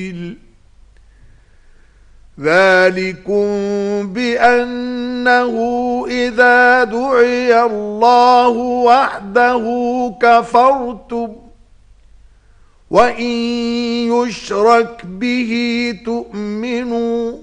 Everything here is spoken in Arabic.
ذلكم بأنه إذا دعي الله وحده كفرتم وإن يشرك به تؤمنوا